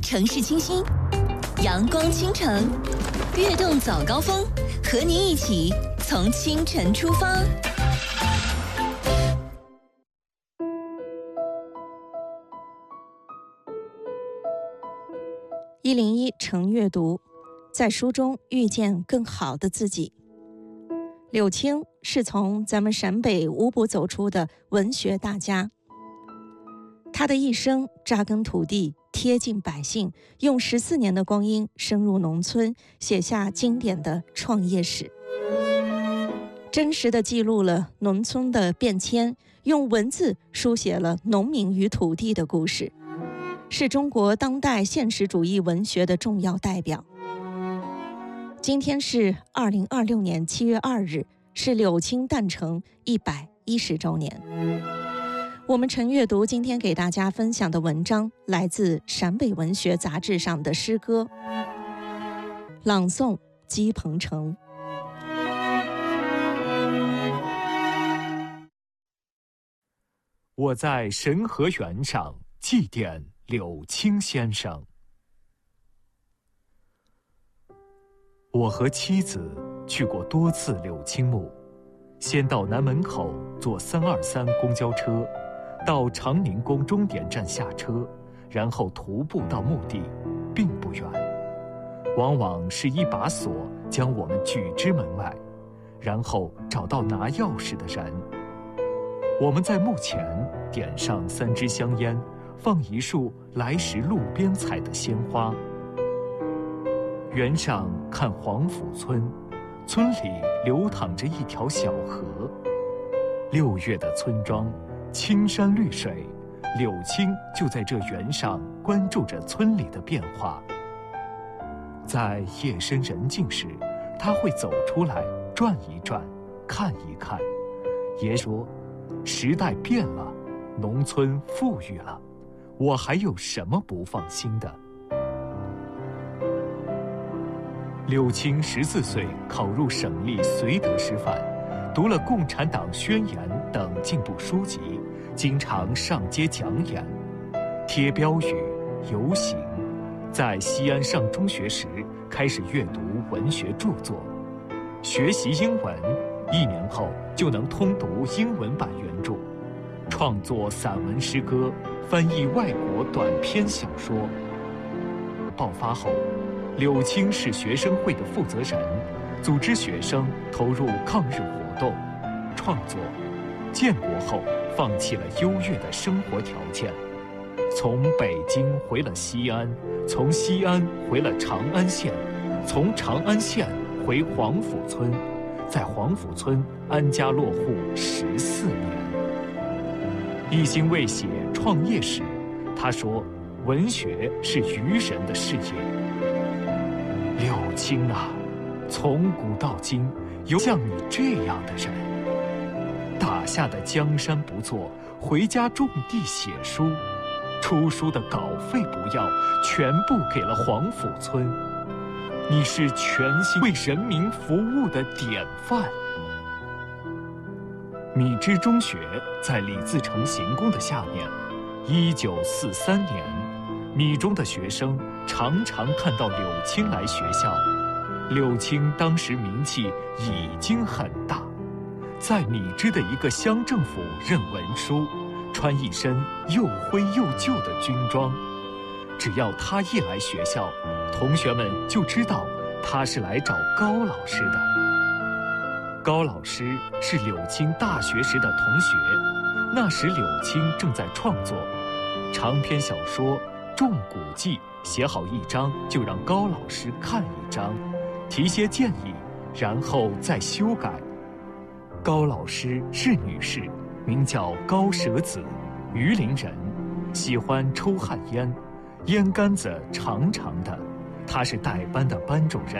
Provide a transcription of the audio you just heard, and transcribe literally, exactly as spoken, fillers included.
城市清新，阳光倾城，跃动早高峰，和您一起从清晨出发。 一零一晨阅读，在书中遇见更好的自己。柳青是从咱们陕北无补走出的文学大家，他的一生扎根土地，贴近百姓，用十四年的光阴深入农村，写下经典的创业史，真实地记录了农村的变迁，用文字书写了农民与土地的故事，是中国当代现实主义文学的重要代表。今天是二零二六年七月二日，是柳青诞辰一百一十周年。我们晨阅读今天给大家分享的文章来自陕北文学杂志上的诗歌，朗诵姬鹏程。 我在神河原上祭奠柳青先生。我和妻子去过多次柳青墓，先到南门口坐三二三公交车，到长宁宫终点站下车，然后徒步到墓地，并不远。往往是一把锁将我们拒之门外，然后找到拿钥匙的人。我们在墓前点上三支香烟，放一束来时路边采的鲜花。原上看黄甫村，村里流淌着一条小河。六月的村庄，青山绿水，柳青就在这原上关注着村里的变化。在夜深人静时，他会走出来转一转，看一看，爷说时代变了，农村富裕了，我还有什么不放心的？柳青十四岁考入省立绥德师范，读了《共产党宣言》等进步书籍，经常上街讲演，贴标语、游行。在西安上中学时，开始阅读文学著作，学习英文，一年后就能通读英文版原著，创作散文诗歌，翻译外国短篇小说。爆发后，柳青是学生会的负责人，组织学生投入抗日活动、创作。建国后，放弃了优越的生活条件，从北京回了西安，从西安回了长安县，从长安县回黄甫村，在黄甫村安家落户十四年。一心为写创业史，他说：“文学是愚人的事业。”柳青啊，从古到今，有像你这样的人。打下的江山不做，回家种地写书，出书的稿费不要，全部给了黄甫村。你是全心为人民服务的典范。米脂中学在李自成行宫的下面。一九四三年，米中的学生常常看到柳青来学校。柳青当时名气已经很大，在米脂的一个乡政府任文书，穿一身又灰又旧的军装。只要他一来学校，同学们就知道他是来找高老师的。高老师是柳青大学时的同学，那时柳青正在创作长篇小说《种谷记》，写好一章就让高老师看一章，提些建议，然后再修改。高老师是女士，名叫高舍子，榆林人，喜欢抽旱烟，烟杆子长长的，她是带班的班主任。